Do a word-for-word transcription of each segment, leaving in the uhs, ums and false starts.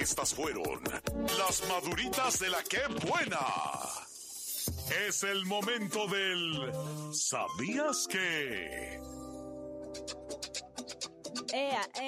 Estas fueron las maduritas de la que buena. Es el momento del ¿sabías qué? Ea, ea.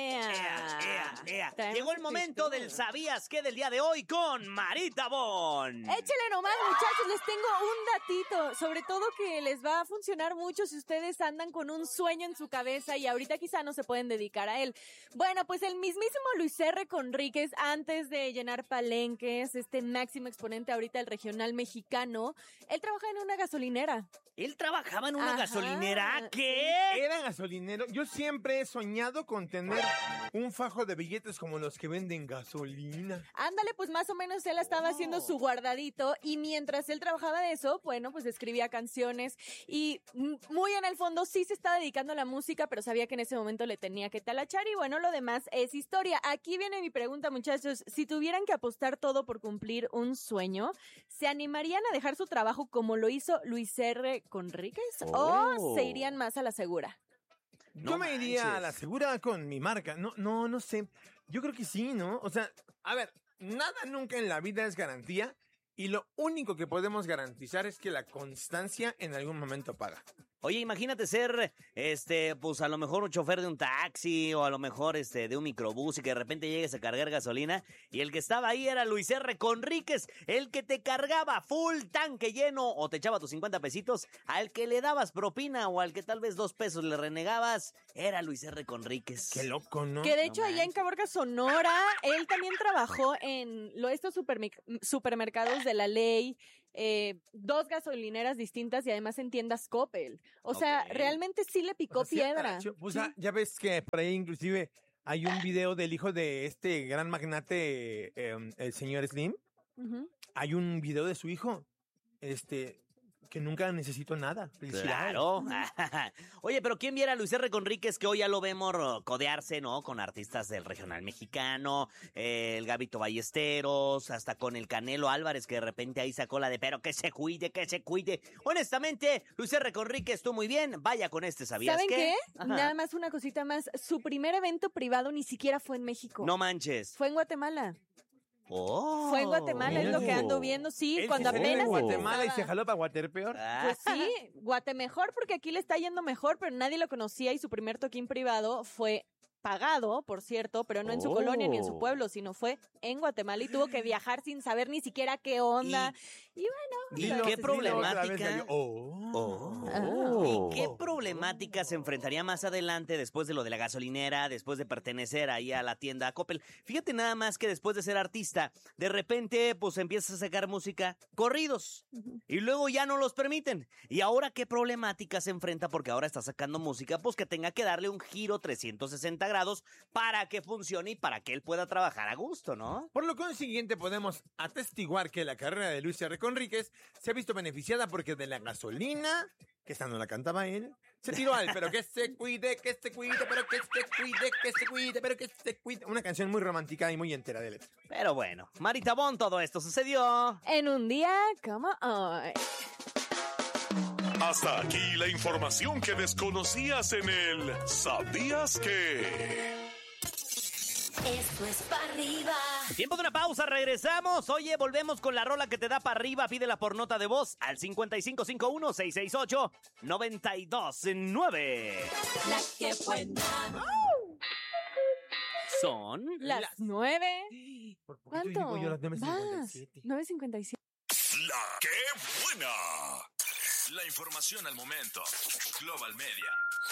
Ea, ea, ea. Llegó el momento del ¿sabías qué? Del día de hoy con Marita Bon. Échale nomás, muchachos, les tengo un datito, sobre todo que les va a funcionar mucho si ustedes andan con un sueño en su cabeza y ahorita quizá no se pueden dedicar a él. Bueno, pues el mismísimo Luis R. Conríquez, antes de llenar palenques, este máximo exponente ahorita del regional mexicano, él trabaja en una gasolinera. ¿Él trabajaba en una Ajá. gasolinera? ¿Qué? Era gasolinero. Yo siempre he soñado con tener un fajo de billetes como los que venden gasolina. Ándale, pues más o menos él estaba haciendo su guardadito y mientras él trabajaba de eso, bueno, pues escribía canciones y m- muy en el fondo sí se estaba dedicando a la música, pero sabía que en ese momento le tenía que talachar y bueno, lo demás es historia. Aquí viene mi pregunta, muchachos. Si tuvieran que apostar todo por cumplir un sueño, ¿se animarían a dejar su trabajo como lo hizo Luis R. Conríquez Oh. o se irían más a la segura? No Yo me iría manches. a la segura con mi marca. No, no, no sé. Yo creo que sí, ¿no? O sea, a ver, nada nunca en la vida es garantía y lo único que podemos garantizar es que la constancia en algún momento paga. Oye, imagínate ser, este, pues a lo mejor un chofer de un taxi o a lo mejor este de un microbús y que de repente llegues a cargar gasolina y el que estaba ahí era Luis R. Conríquez, el que te cargaba full tanque lleno o te echaba tus cincuenta pesitos, al que le dabas propina o al que tal vez dos pesos le renegabas, era Luis R. Conríquez. Qué loco, ¿no? Que de hecho No allá en manches. Caborca, Sonora, él también trabajó en lo, estos supermic- supermercados de La Ley, eh, dos gasolineras distintas y además en tiendas Coppel. O sea, Ok. realmente sí le picó O sea, sí, piedra. Aracho, pues, ah, ya ves que por ahí inclusive hay un video del hijo de este gran magnate, eh, el señor Slim. Ujú. Hay un video de su hijo, este, que nunca necesitó nada. Felicidades. Claro. Oye, pero ¿quién viera a Luis R. Conríquez que hoy ya lo vemos codearse, ¿no? Con artistas del regional mexicano, eh, el Gabito Ballesteros, hasta con el Canelo Álvarez que de repente ahí sacó la de pero que se cuide, que se cuide. Honestamente, Luis R. Conríquez, tú muy bien, vaya con este, ¿sabías ¿Saben qué? qué? Ajá. Nada más una cosita más. Su primer evento privado ni siquiera fue en México. No manches. Fue en Guatemala. Oh. Fue en Guatemala, es lo que ando viendo. Sí, Él cuando se fue apenas en Guatemala y empezaba. se jaló para Guatepeor. Ah. Pues sí, Guatemejor, porque aquí le está yendo mejor, pero nadie lo conocía y su primer toquín privado fue pagado, por cierto, pero no en su Oh. colonia ni en su pueblo, sino fue en Guatemala y tuvo que viajar sin saber ni siquiera qué onda. Y, bueno, ¿Y Dilo, qué entonces, dilo otra vez, problemática? yo, oh. Oh. ¿Y qué problemática se enfrentaría más adelante después de lo de la gasolinera, después de pertenecer ahí a la tienda Coppel? Fíjate nada más que después de ser artista, de repente pues empiezas a sacar música, corridos, y luego ya no los permiten. ¿Y ahora qué problemática se enfrenta? Porque ahora está sacando música pues que tenga que darle un giro trescientos sesenta grados para que funcione y para que él pueda trabajar a gusto, ¿no? Por lo consiguiente, podemos atestiguar que la carrera de Luis R. Conríquez se ha visto beneficiada porque de la gasolina, que esta no la cantaba él, se tiró al pero que se cuide, que se cuide, pero que se cuide, que se cuide, pero que se cuide. Una canción muy romántica y muy entera de letra. Pero bueno, Marita Bon, todo esto sucedió. en un día como hoy. Hasta aquí la información que desconocías en el ¿sabías qué? Esto es para arriba. Tiempo de una pausa, regresamos. Oye, volvemos con la rola que te da para arriba. Pídela por nota de voz al cincuenta y cinco cincuenta y uno, seiscientos sesenta y ocho, noventa y dos nueve. La que buena. Son Las, Las- nueve. Por poquito ¿Cuánto? digo yo las nueve cincuenta y Vas. siete. nueve cincuenta y siete. La que buena. La información al momento. Global Media.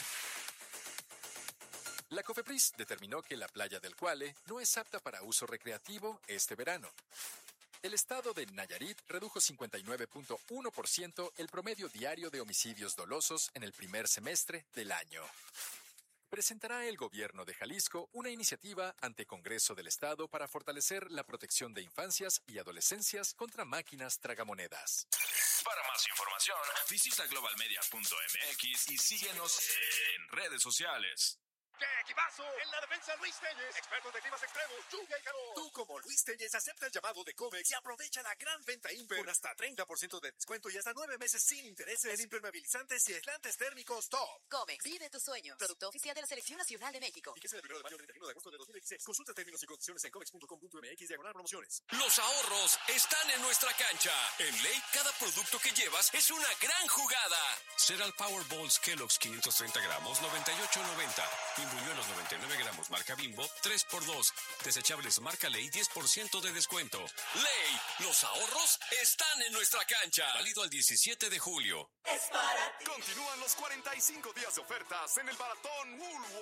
La COFEPRIS determinó que la playa del Cuale no es apta para uso recreativo este verano. El estado de Nayarit redujo cincuenta y nueve punto uno por ciento el promedio diario de homicidios dolosos en el primer semestre del año. Presentará el gobierno de Jalisco una iniciativa ante Congreso del Estado para fortalecer la protección de infancias y adolescencias contra máquinas tragamonedas. Para más información, visita globalmedia punto m x y síguenos en redes sociales. ¡Qué equipazo! En la defensa Luis Telles, expertos de climas extremos, lluvia y calor. Tú como Luis Telles acepta el llamado de Comex y aprovecha la gran venta Imper con hasta treinta por ciento de descuento y hasta nueve meses sin intereses en impermeabilizantes y aislantes térmicos top. Comex, vive tus sueños. Producto oficial de la Selección Nacional de México. Y que sea del primero de mayo al treinta y uno de agosto de dos mil dieciséis. Consulta términos y condiciones en comex punto com punto m x diagonal promociones. Los ahorros están en nuestra cancha. En Ley, cada producto que llevas es una gran jugada. Cereal Powerballs Kellogg's quinientos treinta gramos, noventa y ocho noventa. Pimbuñuelos noventa y nueve gramos, marca Bimbo, tres por dos. Desechables marca Ley, diez por ciento de descuento. Ley, los ahorros están en nuestra cancha. Válido al diecisiete de julio. Es para ti. Continúan los cuarenta y cinco días de ofertas en el Maratón Woolworth.